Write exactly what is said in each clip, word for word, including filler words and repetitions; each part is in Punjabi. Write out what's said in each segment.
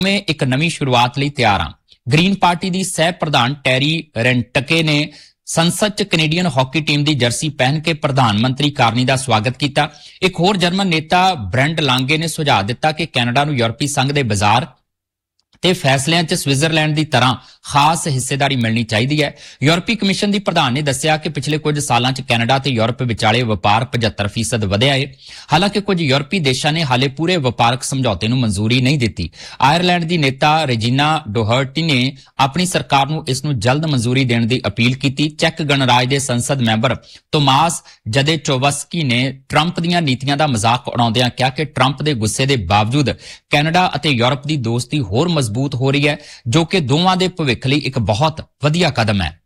में एक नवी शुरुआत ਲਈ ਤਿਆਰ ਹਾਂ। ਗ੍ਰੀਨ ਪਾਰਟੀ ਦੀ ਸਹਿ ਪ੍ਰਧਾਨ ਟੈਰੀ ਰੈਂਟਕੇ ਨੇ ਸੰਸਦ 'ਚ ਕੈਨੇਡੀਅਨ ਹਾਕੀ ਟੀਮ ਦੀ ਜਰਸੀ ਪਹਿਨ ਕੇ ਪ੍ਰਧਾਨ ਮੰਤਰੀ ਕਾਰਨੀ ਦਾ ਸਵਾਗਤ ਕੀਤਾ। ਇੱਕ ਹੋਰ ਜਰਮਨ ਨੇਤਾ ਬ੍ਰੈਂਡ ਲਾਂਗੇ ਨੇ ਸੁਝਾਅ ਦਿੱਤਾ ਕਿ ਕੈਨੇਡਾ ਨੂੰ ਯੂਰਪੀ ਸੰਘ ਦੇ ਬਾਜ਼ਾਰ ਤੇ ਫੈਸਲਿਆਂ 'ਚ ਸਵਿਟਜ਼ਰਲੈਂਡ ਦੀ ਤਰ੍ਹਾਂ ਖਾਸ ਹਿੱਸੇਦਾਰੀ ਮਿਲਣੀ ਚਾਹੀਦੀ ਹੈ। ਯੂਰਪੀ ਕਮਿਸ਼ਨ ਦੀ ਪ੍ਰਧਾਨ ਨੇ ਦੱਸਿਆ ਕਿ ਪਿਛਲੇ ਕੁਝ ਸਾਲਾਂ 'ਚ ਕੈਨੇਡਾ ਤੇ ਯੂਰਪ ਵਿਚਾਲੇ ਵਪਾਰ ਪਝੱਤਰ ਫੀਸਦ ਵਧਿਆ ਹੈ। ਹਾਲਾਂਕਿ ਕੁਝ ਯੂਰਪੀ ਦੇਸ਼ਾਂ ਨੇ ਹਾਲੇ ਪੂਰੇ ਵਪਾਰਕ ਸਮਝੌਤੇ ਨੂੰ ਮਨਜ਼ੂਰੀ ਨਹੀਂ ਦਿੱਤੀ। ਆਇਰਲੈਂਡ ਦੀ ਨੇਤਾ ਰੈਜੀਨਾ ਡੋਹਰਟੀ ਨੇ ਆਪਣੀ ਸਰਕਾਰ ਨੂੰ ਇਸ ਨੂੰ ਜਲਦ ਮਨਜ਼ੂਰੀ ਦੇਣ ਦੀ ਅਪੀਲ ਕੀਤੀ। ਚੈੱਕ ਗਣਰਾਜ ਦੇ ਸੰਸਦ ਮੈਂਬਰ ਤੋਮਾਸ ਜਦੇਚੋਵਸਕੀ ਨੇ ਟਰੰਪ ਦੀਆਂ ਨੀਤੀਆਂ ਦਾ ਮਜ਼ਾਕ ਉਡਾਉਂਦਿਆਂ ਕਿਹਾ ਕਿ ਟਰੰਪ ਦੇ ਗੁੱਸੇ ਦੇ ਬਾਵਜੂਦ ਕੈਨੇਡਾ ਅਤੇ ਯੂਰਪ ਦੀ ਦੋਸਤੀ ਹੋਰ ਮਜ਼ਬੂਤ ਹੋ ਰਹੀ ਹੈ, ਜੋ ਕਿ ਦੋਵਾਂ ਦੇ ਭਵਿੱਖ ਲਈ ਇੱਕ ਬਹੁਤ ਵਧੀਆ ਕਦਮ ਹੈ।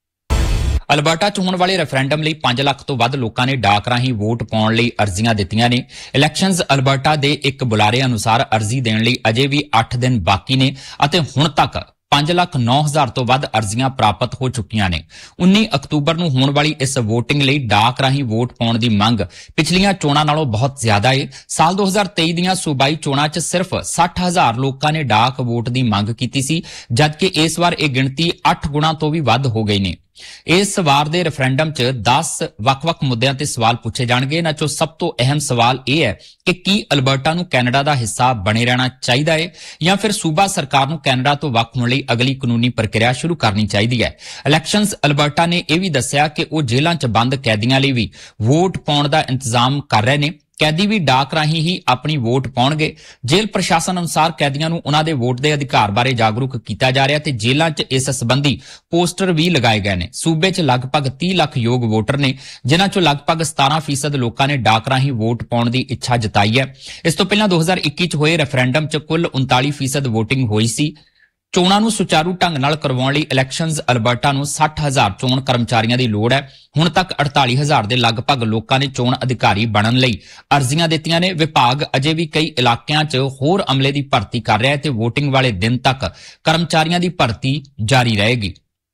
ਅਲਬਰਟਾ 'ਚ ਹੋਣ ਵਾਲੇ ਰੈਫਰੈਂਡਮ ਲਈ ਪੰਜ ਲੱਖ ਤੋਂ ਵੱਧ ਲੋਕਾਂ ਨੇ ਡਾਕ ਰਾਹੀਂ ਵੋਟ ਪਾਉਣ ਲਈ ਅਰਜ਼ੀਆਂ ਦਿੱਤੀਆਂ ਨੇ। ਇਲੈਕਸ਼ਨਜ਼ ਅਲਬਰਟਾ ਦੇ ਇੱਕ ਬੁਲਾਰੇ ਅਨੁਸਾਰ ਅਰਜ਼ੀ ਦੇਣ ਲਈ ਅਜੇ ਵੀ ਅੱਠ ਦਿਨ ਬਾਕੀ ਨੇ ਅਤੇ ਹੁਣ ਤੱਕ ਪੰਜ ਲੱਖ ਨੌ ਹਜ਼ਾਰ ਤੋਂ ਵੱਧ ਅਰਜ਼ੀਆਂ ਪ੍ਰਾਪਤ ਹੋ ਚੁੱਕੀਆਂ ਨੇ। ਉੱਨੀ ਅਕਤੂਬਰ ਨੂੰ ਹੋਣ ਵਾਲੀ ਇਸ ਵੋਟਿੰਗ ਲਈ ਡਾਕ ਰਾਹੀਂ ਵੋਟ ਪਾਉਣ ਦੀ ਮੰਗ ਪਿਛਲੀਆਂ ਚੋਣਾਂ ਨਾਲੋਂ ਬਹੁਤ ਜ਼ਿਆਦਾ ਹੈ। ਸਾਲ ਦੋ ਹਜ਼ਾਰ ਤੇਈ ਦੀਆਂ ਸੂਬਾਈ ਚੋਣਾਂ 'ਚ ਸਿਰਫ ਸੱਠ ਹਜ਼ਾਰ ਲੋਕਾਂ ਨੇ ਡਾਕ ਵੋਟ ਦੀ ਮੰਗ ਕੀਤੀ ਸੀ, ਜਦਕਿ ਇਸ ਵਾਰ ਇਹ ਗਿਣਤੀ ਅੱਠ ਗੁਣਾ ਤੋਂ ਵੀ ਵੱਧ ਹੋ ਗਈ ਨੇ। ਇਸ ਵਾਰ ਦੇ ਰੈਫਰੈਂਡਮ 'ਚ ਦਸ ਵੱਖ-ਵੱਖ ਮੁੱਦਿਆਂ ਤੇ ਸਵਾਲ ਪੁੱਛੇ ਜਾਣਗੇ। ਇਹਨਾਂ 'ਚੋਂ ਸਭ ਤੋਂ ਅਹਿਮ ਸਵਾਲ ਇਹ ਹੈ ਕਿ ਕੀ ਅਲਬਰਟਾ ਨੂੰ ਕੈਨੇਡਾ ਦਾ ਹਿੱਸਾ ਬਣੇ ਰਹਿਣਾ ਚਾਹੀਦਾ ਹੈ ਜਾਂ ਫਿਰ ਸੂਬਾ ਸਰਕਾਰ ਨੂੰ ਕੈਨੇਡਾ ਤੋਂ ਵੱਖ ਹੋਣ ਲਈ ਅਗਲੀ ਕਾਨੂੰਨੀ ਪ੍ਰਕਿਰਿਆ ਸ਼ੁਰੂ ਕਰਨੀ ਚਾਹੀਦੀ ਹੈ। ਇਲੈਕਸ਼ਨਜ਼ ਅਲਬਰਟਾ ਨੇ ਇਹ ਵੀ ਦੱਸਿਆ ਕਿ ਉਹ ਜੇਲ੍ਹਾਂ 'ਚ ਬੰਦ ਕੈਦੀਆਂ ਲਈ ਵੀ ਵੋਟ ਪਾਉਣ ਦਾ ਇੰਤਜ਼ਾਮ ਕਰ ਰਹੇ ਨੇ। ਕੈਦੀ ਵੀ ਡਾਕ ਰਾਹੀਂ ਹੀ ਆਪਣੀ ਵੋਟ ਪਾਉਣਗੇ। ਜੇਲ੍ਹ ਪ੍ਰਸ਼ਾਸਨ ਅਨੁਸਾਰ ਕੈਦੀਆਂ ਨੂੰ ਉਹਨਾਂ ਦੇ ਵੋਟ ਦੇ ਅਧਿਕਾਰ ਬਾਰੇ ਜਾਗਰੂਕ ਕੀਤਾ ਜਾ ਰਿਹਾ ਤੇ ਜੇਲ੍ਹਾਂ 'ਚ ਇਸ ਸੰਬੰਧੀ ਪੋਸਟਰ ਵੀ ਲਗਾਏ ਗਏ ਨੇ। ਸੂਬੇ 'ਚ ਲਗਭਗ ਤੀਹ ਲੱਖ ਯੋਗ ਵੋਟਰ ਨੇ, ਜਿਨ੍ਹਾਂ 'ਚੋਂ ਲਗਭਗ ਸਤਾਰਾਂ ਫੀਸਦ ਲੋਕਾਂ ਨੇ ਡਾਕ ਰਾਹੀਂ ਵੋਟ ਪਾਉਣ ਦੀ ਇੱਛਾ ਜਤਾਈ ਹੈ। ਇਸ ਤੋਂ ਪਹਿਲਾਂ ਦੋ ਹਜ਼ਾਰ ਇੱਕੀ 'ਚ ਹੋਏ ਰੈਫਰੈਂਡਮ 'ਚ ਕੁੱਲ ਉਨਤਾਲੀ ਫੀਸਦ ਵੋਟਿੰਗ ਹੋਈ ਸੀ। ਚੋਣਾਂ ਨੂੰ ਸੁਚਾਰੂ ਢੰਗ ਨਾਲ ਕਰਵਾਉਣ ਲਈ ਇਲੈਕਸ਼ਨਜ਼ ਅਲਬਰਟਾ ਨੂੰ ਸੱਠ ਹਜ਼ਾਰ ਚੋਣ ਕਰਮਚਾਰੀਆਂ ਦੀ ਲੋੜ ਹੈ। ਹੁਣ ਤੱਕ ਅੜਤਾਲੀ ਹਜ਼ਾਰ ਦੇ ਲਗਭਗ ਲੋਕਾਂ ਨੇ ਚੋਣ ਅਧਿਕਾਰੀ ਬਣਨ ਲਈ ਅਰਜ਼ੀਆਂ ਦਿੱਤੀਆਂ ਨੇ। ਵਿਭਾਗ ਅਜੇ ਵੀ ਕਈ ਇਲਾਕਿਆਂ 'ਚ ਹੋਰ ਅਮਲੇ ਦੀ ਭਰਤੀ ਕਰ ਰਿਹਾ ਹੈ ਤੇ ਵੋਟਿੰਗ ਵਾਲੇ ਦਿਨ ਤੱਕ ਕਰਮਚਾਰੀਆਂ ਦੀ ਭਰਤੀ ਜਾਰੀ ਰਹੇਗੀ।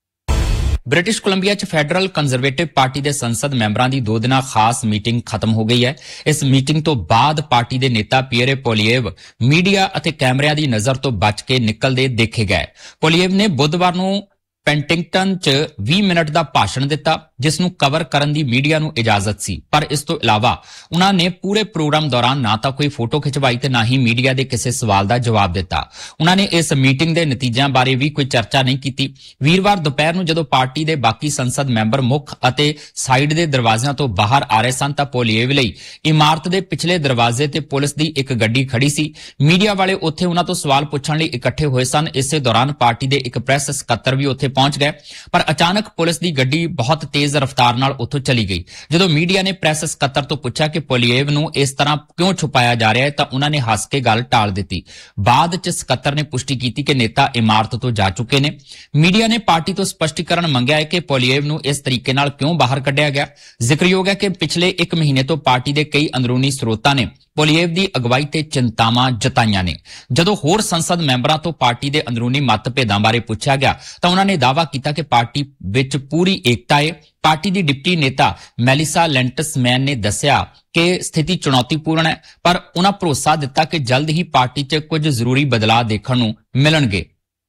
ਬ੍ਰਿਟਿਸ਼ ਕੋਲੰਬੀਆ 'ਚ ਫੈਡਰਲ ਕੰਜ਼ਰਵੇਟਿਵ ਪਾਰਟੀ ਦੇ ਸੰਸਦ ਮੈਂਬਰਾਂ ਦੀ ਦੋ ਦਿਨਾਂ ਖਾਸ ਮੀਟਿੰਗ ਖਤਮ ਹੋ ਗਈ ਹੈ। ਇਸ ਮੀਟਿੰਗ ਤੋਂ ਬਾਅਦ ਪਾਰਟੀ ਦੇ ਨੇਤਾ ਪੀਅਰੇ ਪੋਲੀਏਵ ਮੀਡੀਆ ਅਤੇ ਕੈਮਰਿਆਂ ਦੀ ਨਜ਼ਰ ਤੋਂ ਬਚ ਕੇ ਨਿਕਲਦੇ ਦੇਖੇ ਗਏ। ਪੋਲੀਏਵ ਨੇ ਬੁੱਧਵਾਰ ਨੂੰ ਪੈਂਟਿੰਗਟਨ 'ਚ ਵੀਹ ਮਿੰਟ ਦਾ ਭਾਸ਼ਣ ਦਿੱਤਾ, ਜਿਸ ਨੂੰ ਕਵਰ ਕਰਨ ਦੀ ਮੀਡੀਆ ਨੂੰ ਇਜਾਜ਼ਤ ਸੀ, ਪਰ ਇਸ ਤੋਂ ਇਲਾਵਾ ਉਹਨਾਂ ਨੇ ਪੂਰੇ ਪ੍ਰੋਗਰਾਮ ਦੌਰਾਨ ਨਾ ਤਾਂ ਕੋਈ ਫੋਟੋ ਖਿਚਵਾਈ ਤੇ ਨਾ ਹੀ ਮੀਡੀਆ ਦੇ ਕਿਸੇ ਸਵਾਲ ਦਾ ਜਵਾਬ ਦਿੱਤਾ। ਉਹਨਾਂ ਨੇ ਇਸ ਮੀਟਿੰਗ ਦੇ ਨਤੀਜਿਆਂ ਬਾਰੇ ਵੀ ਕੋਈ ਚਰਚਾ ਨਹੀਂ ਕੀਤੀ। ਵੀਰਵਾਰ ਦੁਪਹਿਰ ਨੂੰ ਜਦੋਂ ਪਾਰਟੀ ਦੇ ਬਾਕੀ ਸੰਸਦ ਮੈਂਬਰ ਮੁੱਖ ਅਤੇ ਸਾਈਡ ਦੇ ਦਰਵਾਜ਼ਿਆਂ ਤੋਂ ਬਾਹਰ ਆ ਰਹੇ ਸਨ ਤਾਂ ਪੋਲੀਏਵ ਲਈ ਇਮਾਰਤ ਦੇ ਪਿਛਲੇ ਦਰਵਾਜ਼ੇ ਤੇ ਪੁਲਿਸ ਦੀ ਇੱਕ ਗੱਡੀ ਖੜੀ ਸੀ। ਮੀਡੀਆ ਵਾਲੇ ਉੱਥੇ ਉਹਨਾਂ ਤੋਂ ਸਵਾਲ ਪੁੱਛਣ ਲਈ ਇਕੱਠੇ ਹੋਏ ਸਨ। ਇਸੇ ਦੌਰਾਨ ਪਾਰਟੀ ਦੇ ਇੱਕ ਪ੍ਰੈਸ ਸਕੱਤਰ ਵੀ ਉੱਥੇ ਪਹੁੰਚ ਗਏ, ਪਰ ਅਚਾਨਕ ਪੁਲਿਸ ਦੀ ਗੱਡੀ ਬਹੁਤ ਤੇਜ਼ ਰਫ਼ਤਾਰ ਨਾਲ ਉੱਥੋਂ ਚਲੀ ਗਈ। ਜਦੋਂ ਮੀਡੀਆ ਨੇ ਪ੍ਰੈਸ ਸਕੱਤਰ ਤੋਂ ਪੁੱਛਿਆ ਕਿ ਪੋਲੀਏਵ ਨੂੰ ਇਸ ਤਰ੍ਹਾਂ ਕਿਉਂ ਛੁਪਾਇਆ ਜਾ ਰਿਹਾ ਹੈ ਤਾਂ ਉਹਨਾਂ ਨੇ ਹੱਸ ਕੇ ਗੱਲ ਟਾਲ ਦਿੱਤੀ। ਬਾਅਦ 'ਚ ਸਕੱਤਰ ਨੇ ਪੁਸ਼ਟੀ ਕੀਤੀ ਕਿ ਨੇਤਾ ਇਮਾਰਤ ਤੋਂ ਜਾ ਚੁੱਕੇ ਨੇ। ਮੀਡੀਆ ਨੇ ਪਾਰਟੀ ਤੋਂ ਸਪਸ਼ਟੀਕਰਨ ਮੰਗਿਆ ਹੈ ਕਿ ਪੋਲੀਏਵ ਨੂੰ ਇਸ ਤਰੀਕੇ ਨਾਲ ਕਿਉਂ ਬਾਹਰ ਕੱਢਿਆ ਗਿਆ। ਜ਼ਿਕਰਯੋਗ ਹੈ ਕਿ ਪਿਛਲੇ ਇੱਕ ਮਹੀਨੇ ਤੋਂ ਪਾਰਟੀ ਦੇ ਕਈ ਅੰਦਰੂਨੀ ਸਰੋਤਾਂ ਨੇ ਪੋਲੀਏਵ ਦੀ ਅਗਵਾਈ ਤੇ ਚਿੰਤਾਵਾਂ ਜਤਾਈਆਂ ਨੇ। ਜਦੋਂ ਹੋਰ ਸੰਸਦ ਮੈਂਬਰਾਂ ਤੋਂ ਪਾਰਟੀ ਦੇ ਅੰਦਰੂਨੀ ਮਤਭੇਦਾਂ ਬਾਰੇ ਪੁੱਛਿਆ ਗਿਆ ਤਾਂ ਉਹਨਾਂ ਨੇ ਦਾਅਵਾ ਕੀਤਾ ਕਿ ਪਾਰਟੀ ਵਿੱਚ ਪੂਰੀ ਏਕਤਾ ਹੈ। ਪਾਰਟੀ ਦੀ ਡਿਪਟੀ ਨੇਤਾ ਮੈਲਿਸਾ ਲੈਂਟਸਮੈਨ ਨੇ ਦੱਸਿਆ ਕਿ ਸਥਿਤੀ ਚੁਣੌਤੀਪੂਰਨ ਹੈ, ਪਰ ਉਹਨਾਂ ਭਰੋਸਾ ਦਿੱਤਾ ਕਿ ਜਲਦ ਹੀ ਪਾਰਟੀ 'ਚ ਕੁਝ ਜ਼ਰੂਰੀ ਬਦਲਾਅ ਦੇਖਣ ਨੂੰ ਮਿਲਣਗੇ।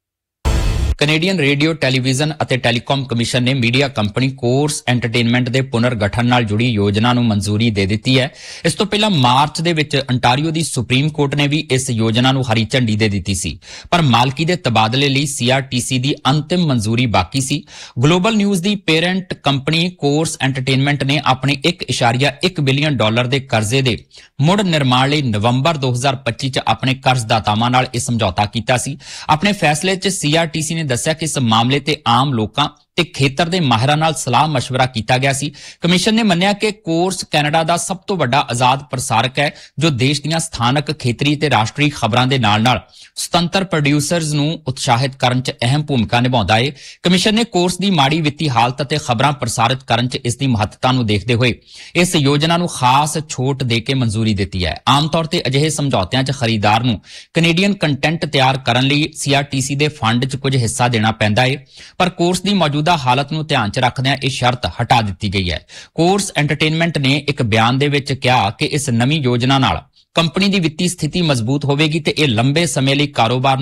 ਕੈਨੇਡੀਅਨ ਰੇਡੀਓ, ਟੈਲੀਵਿਜ਼ਨ ਅਤੇ ਟੈਲੀਕਾਮ ਕਮਿਸ਼ਨ ਨੇ ਮੀਡੀਆ ਕੰਪਨੀ ਕੋਰਸ ਐਂਟਰਟੇਨਮੈਂਟ ਦੇ ਪੁਨਰ ਗਠਨ ਨਾਲ ਜੁੜੀ ਯੋਜਨਾ ਨੂੰ ਮਨਜ਼ੂਰੀ ਦੇ ਦਿੱਤੀ ਹੈ। ਇਸ ਤੋਂ ਪਹਿਲਾਂ ਮਾਰਚ ਦੇ ਵਿੱਚ ਅੰਟਾਰੀਓ ਦੀ ਸੁਪਰੀਮ ਕੋਰਟ ਨੇ ਵੀ ਇਸ ਯੋਜਨਾ ਨੂੰ ਹਰੀ ਝੰਡੀ ਦੇ ਦਿੱਤੀ ਸੀ, ਪਰ ਮਾਲਕੀ ਦੇ ਤਬਾਦਲੇ ਲਈ ਸੀਆਰਟੀਸੀ ਦੀ ਅੰਤਿਮ ਮਨਜ਼ੂਰੀ ਬਾਕੀ ਸੀ। ਗਲੋਬਲ ਨਿਊਜ਼ ਦੀ ਪੇਰੈਂਟ ਕੰਪਨੀ ਕੋਰਸ ਐਂਟਰਟੇਨਮੈਂਟ ਨੇ ਆਪਣੇ ਇੱਕ ਇਸ਼ਾਰੀਆ ਇੱਕ ਬਿਲੀਅਨ ਡਾਲਰ ਦੇ ਕਰਜ਼ੇ ਦੇ ਮੁੜ ਨਿਰਮਾਣ ਲਈ ਨਵੰਬਰ ਦੋ ਹਜ਼ਾਰ ਪੱਚੀ 'ਚ ਆਪਣੇ ਕਰਜ਼ਦਾਤਾਵਾਂ ਨਾਲ ਇਹ ਸਮਝੌਤਾ ਕੀਤਾ ਸੀ। ਆਪਣੇ ਫੈਸਲੇ 'ਚ ਸੀਆਰਟੀਸੀ ਨੇ ਦੱਸਿਆ ਕਿ ਇਸ ਮਾਮਲੇ ਤੇ ਆਮ ਲੋਕਾਂ ਤੇ ਖੇਤਰ ਦੇ ਮਾਹਿਰਾਂ ਨਾਲ ਸਲਾਹ ਮਸ਼ਵਰਾ ਕੀਤਾ ਗਿਆ ਸੀ। ਕਮਿਸ਼ਨ ਨੇ ਮੰਨਿਆ ਕਿ ਕੋਰਸ ਕੈਨੇਡਾ ਦਾ ਸਭ ਤੋਂ ਵੱਡਾ ਆਜ਼ਾਦ ਪ੍ਰਸਾਰਕ ਹੈ, ਜੋ ਦੇਸ਼ ਦੀਆਂ ਸਥਾਨਕ, ਖੇਤਰੀ ਤੇ ਰਾਸ਼ਟਰੀ ਖਬਰਾਂ ਦੇ ਨਾਲ-ਨਾਲ ਸੁਤੰਤਰ ਪ੍ਰੋਡਿਊਸਰਜ਼ ਨੂੰ ਉਤਸ਼ਾਹਿਤ ਕਰਨ 'ਚ ਅਹਿਮ ਭੂਮਿਕਾ ਨਿਭਾਉਂਦਾ ਹੈ। ਕਮਿਸ਼ਨ ਨੇ ਕੋਰਸ ਦੀ ਮਾੜੀ ਵਿੱਤੀ ਹਾਲਤ ਅਤੇ ਖਬਰਾਂ ਪ੍ਰਸਾਰਿਤ ਕਰਨ 'ਚ ਇਸ ਦੀ ਮਹੱਤਤਾ ਨੂੰ ਦੇਖਦੇ ਹੋਏ ਇਸ ਯੋਜਨਾ ਨੂੰ ਖਾਸ ਛੋਟ ਦੇ ਕੇ ਮਨਜ਼ੂਰੀ ਦਿੱਤੀ ਹੈ। ਆਮ ਤੌਰ ਤੇ ਅਜਿਹੇ ਸਮਝੌਤਿਆਂ 'ਚ ਖਰੀਦਦਾਰ ਨੂੰ ਕੈਨੇਡੀਅਨ ਕੰਟੈਂਟ ਤਿਆਰ ਕਰਨ ਲਈ ਸੀਆਰਟੀਸੀ ਦੇ ਫੰਡ 'ਚ ਕੁਝ ਹਿੱਸਾ ਦੇਣਾ ਪੈਂਦਾ ਹੈ, ਪਰ ਕੋਰਸ ਦੀ ਮੌਜੂਦਾ ਹਾਲਤ ਨੂੰ ਧਿਆਨ 'ਚ ਰੱਖਦਿਆਂ ਇਹ ਸ਼ਰਤ ਹਟਾ ਦਿੱਤੀ ਗਈ ਹੈ। ਕੋਰਸ ਐਂਟਰਟੇਨਮੈਂਟ ਨੇ ਇੱਕ ਬਿਆਨ ਦੇ ਵਿੱਚ ਕਿਹਾ ਕਿ ਇਸ ਨਵੀਂ ਯੋਜਨਾ ਨਾਲ ਕੰਪਨੀ ਦੀ ਵਿੱਤੀ ਸਥਿਤੀ ਮਜ਼ਬੂਤ ਹੋਵੇਗੀ ਤੇ ਇਹ ਲੰਬੇ ਸਮੇਂ ਲਈ ਕਾਰੋਬਾਰ